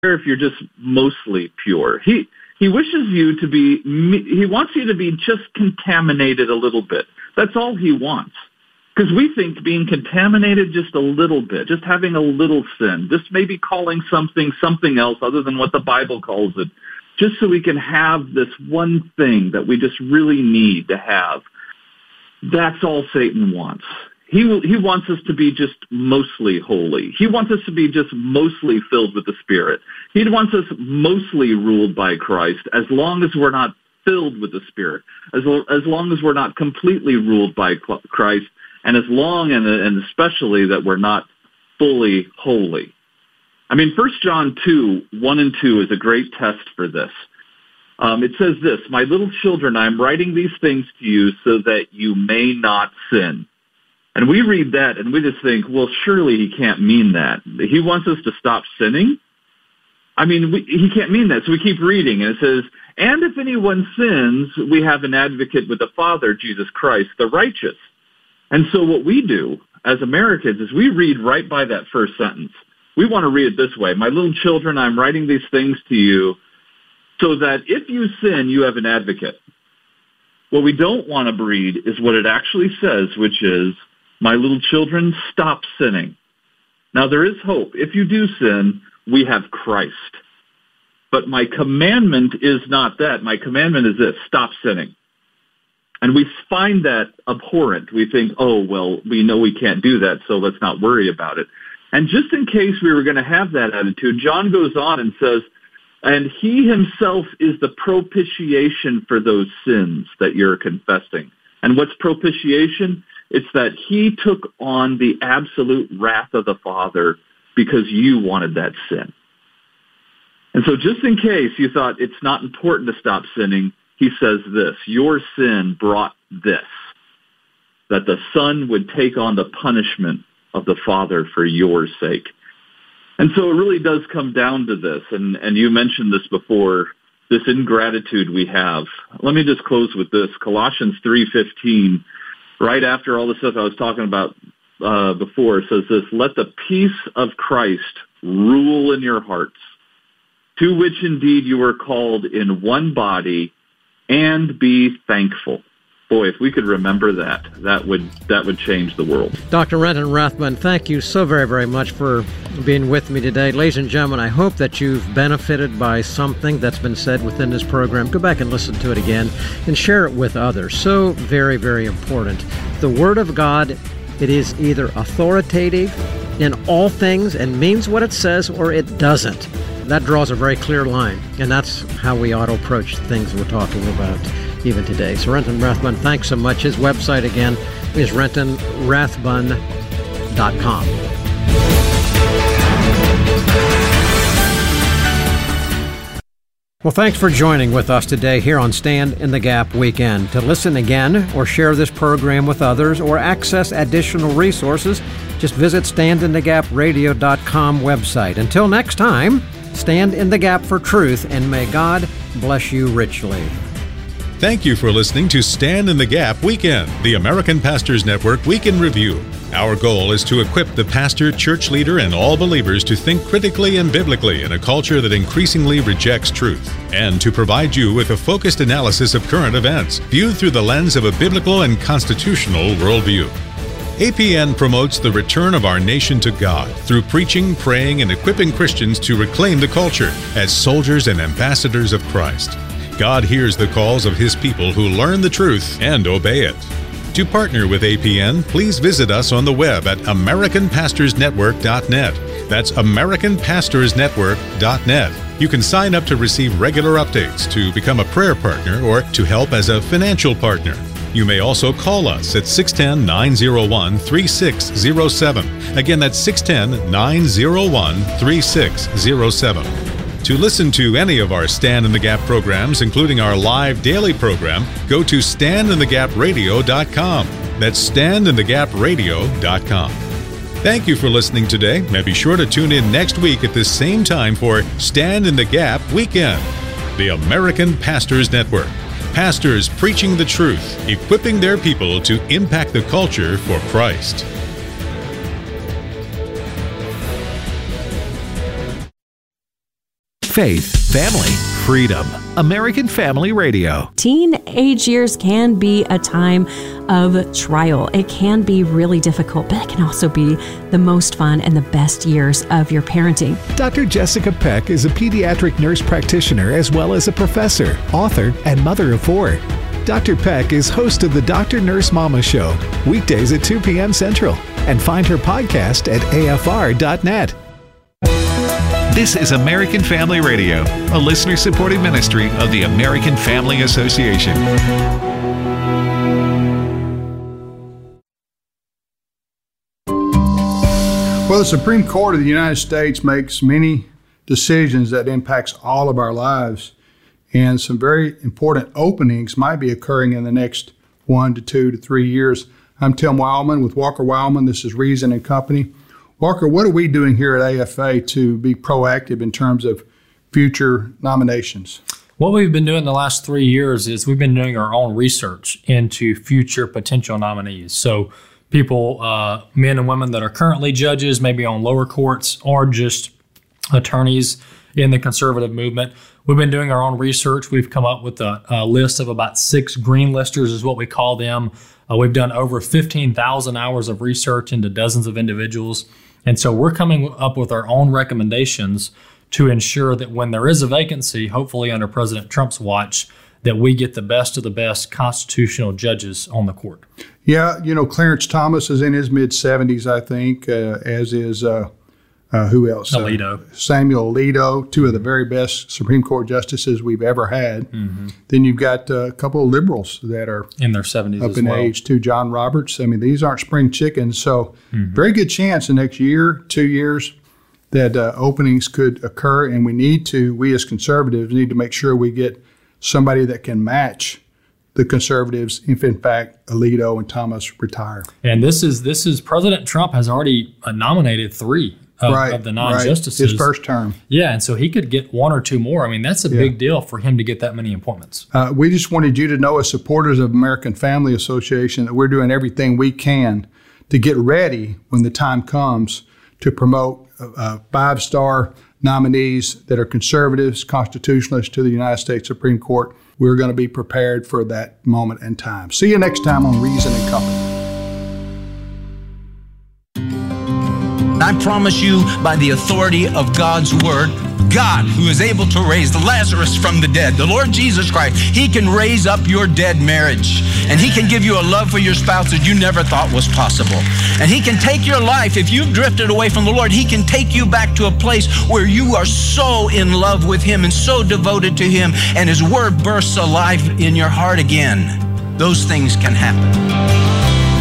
if you're just mostly pure. He wishes you to be, he wants you to be just contaminated a little bit. That's all he wants. Because we think being contaminated just a little bit, just having a little sin, just maybe calling something else other than what the Bible calls it, just so we can have this one thing that we just really need to have. That's all Satan wants. He wants us to be just mostly holy. He wants us to be just mostly filled with the Spirit. He wants us mostly ruled by Christ, as long as we're not filled with the Spirit, as long as we're not completely ruled by Christ, and as long and especially that we're not fully holy. I mean, 1 John 2, 1 and 2 is a great test for this. It says this, "My little children, I am writing these things to you so that you may not sin." And we read that and we just think, well, surely he can't mean that. He wants us to stop sinning? I mean, he can't mean that. So we keep reading, and it says, "And if anyone sins, we have an advocate with the Father, Jesus Christ, the righteous." And so what we do as Americans is we read right by that first sentence. We want to read it this way, "My little children, I'm writing these things to you so that if you sin, you have an advocate." What we don't want to read is what it actually says, which is, "My little children, stop sinning." Now, there is hope. If you do sin, we have Christ. But my commandment is not that. My commandment is this: stop sinning. And we find that abhorrent. We think, oh, well, we know we can't do that, so let's not worry about it. And just in case we were going to have that attitude, John goes on and says, "And he himself is the propitiation for those sins that you're confessing." And what's propitiation? It's that he took on the absolute wrath of the Father because you wanted that sin. And so just in case you thought it's not important to stop sinning, he says this: your sin brought this, that the Son would take on the punishment of the Father for your sake. And so it really does come down to this, and you mentioned this before, this ingratitude we have. Let me just close with this. Colossians 3:15, right after all the stuff I was talking about before, says this: "Let the peace of Christ rule in your hearts, to which indeed you were called in one body, and be thankful." Boy, if we could remember that, that would change the world. Dr. Renton Rathbun, thank you so very, very much for being with me today. Ladies and gentlemen, I hope that you've benefited by something that's been said within this program. Go back and listen to it again and share it with others. So very, very important. The Word of God, it is either authoritative in all things and means what it says, or it doesn't. That draws a very clear line, and that's how we ought to approach things we're talking about even today. So Renton Rathbun, thanks so much. His website again is rentonrathbun.com. Well, thanks for joining with us today here on Stand in the Gap Weekend. To listen again or share this program with others or access additional resources, just visit standinthegapradio.com website. Until next time, stand in the gap for truth, and may God bless you richly. Thank you for listening to Stand in the Gap Weekend, the American Pastors Network Week in Review. Our goal is to equip the pastor, church leader, and all believers to think critically and biblically in a culture that increasingly rejects truth, and to provide you with a focused analysis of current events, viewed through the lens of a biblical and constitutional worldview. APN promotes the return of our nation to God through preaching, praying, and equipping Christians to reclaim the culture as soldiers and ambassadors of Christ. God hears the calls of His people who learn the truth and obey it. To partner with APN, please visit us on the web at AmericanPastorsNetwork.net. That's AmericanPastorsNetwork.net. You can sign up to receive regular updates, to become a prayer partner, or to help as a financial partner. You may also call us at 610-901-3607. Again, that's 610-901-3607. To listen to any of our Stand in the Gap programs, including our live daily program, go to standinthegapradio.com. That's standinthegapradio.com. Thank you for listening today, and be sure to tune in next week at this same time for Stand in the Gap Weekend, the American Pastors Network. Pastors preaching the truth, equipping their people to impact the culture for Christ. faith, family, freedom. American Family Radio. Teenage years can be a time of trial. It can be really difficult, but it can also be the most fun and the best years of your parenting. Dr. Jessica Peck is a pediatric nurse practitioner as well as a professor, author, and mother of 4. Dr. Peck is host of the Dr. Nurse Mama Show, weekdays at 2 p.m. Central, and find her podcast at afr.net. This is American Family Radio, a listener-supported ministry of the American Family Association. Well, the Supreme Court of the United States makes many decisions that impacts all of our lives, and some very important openings might be occurring in the next 1 to 2 to 3 years. I'm Tim Wildman with Walker Wildman. This is Reason and Company. Walker, what are we doing here at AFA to be proactive in terms of future nominations? What we've been doing the last 3 years is we've been doing our own research into future potential nominees. So people, men and women that are currently judges, maybe on lower courts, or just attorneys in the conservative movement. We've been doing our own research. We've come up with a list of about 6 green listers is what we call them. We've done over 15,000 hours of research into dozens of individuals. And so we're coming up with our own recommendations to ensure that when there is a vacancy, hopefully under President Trump's watch, that we get the best of the best constitutional judges on the court. Yeah, Clarence Thomas is in his mid-70s, I think, as is, who else? Alito. Samuel Alito, 2 of the very best Supreme Court justices we've ever had. Mm-hmm. Then you've got a couple of liberals that are in their 70s up in age too. John Roberts. I mean, these aren't spring chickens. So very good chance the next year, 2 years, that openings could occur. And we as conservatives need to make sure we get somebody that can match the conservatives if, in fact, Alito and Thomas retire. And this is President Trump has already nominated 3 of the non-justices. His first term. Yeah, and so he could get 1 or 2 more. I mean, that's a big deal for him to get that many appointments. We just wanted you to know, as supporters of American Family Association, that we're doing everything we can to get ready when the time comes to promote 5-star nominees that are conservatives, constitutionalists to the United States Supreme Court. We're going to be prepared for that moment in time. See you next time on Reason and Company. I promise you, by the authority of God's word, God, who is able to raise Lazarus from the dead, the Lord Jesus Christ, He can raise up your dead marriage. And He can give you a love for your spouse that you never thought was possible. And He can take your life. If you've drifted away from the Lord, He can take you back to a place where you are so in love with Him and so devoted to Him, and His word bursts alive in your heart again. Those things can happen.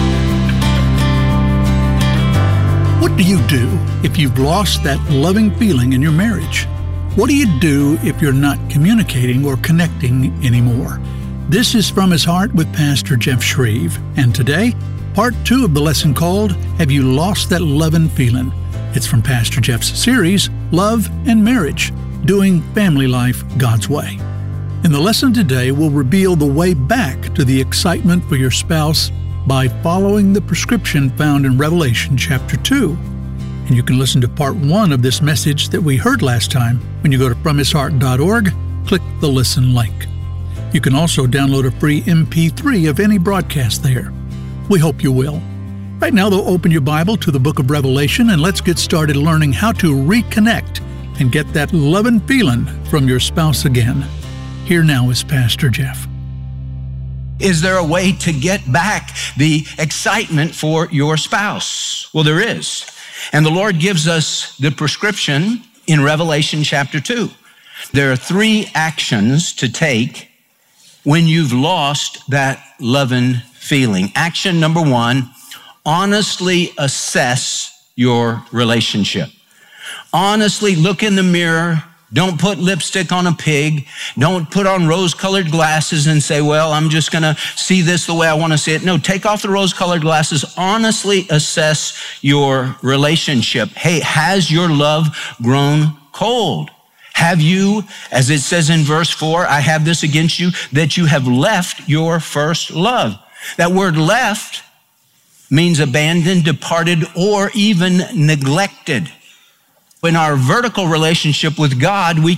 What do you do if you've lost that loving feeling in your marriage? What do you do if you're not communicating or connecting anymore? This is From His Heart with Pastor Jeff Shreve. And today, part 2 of the lesson called, Have You Lost That Lovin' Feelin'? It's from Pastor Jeff's series, Love and Marriage, Doing Family Life God's Way. In the lesson today, we'll reveal the way back to the excitement for your spouse by following the prescription found in Revelation chapter 2. And you can listen to part 1 of this message that we heard last time when you go to FromHisHeart.org, click the listen link. You can also download a free MP3 of any broadcast there. We hope you will. Right now, though, open your Bible to the book of Revelation and let's get started learning how to reconnect and get that lovin' feeling from your spouse again. Here now is Pastor Jeff. Is there a way to get back the excitement for your spouse? Well, there is. And the Lord gives us the prescription in Revelation chapter 2. There are 3 actions to take when you've lost that loving feeling. Action number 1, honestly assess your relationship. Honestly look in the mirror. Don't put lipstick on a pig. Don't put on rose-colored glasses and say, well, I'm just going to see this the way I want to see it. No, take off the rose-colored glasses. Honestly assess your relationship. Hey, has your love grown cold? Have you, as it says in verse 4, I have this against you, that you have left your first love? That word left means abandoned, departed, or even neglected. In our vertical relationship with God, we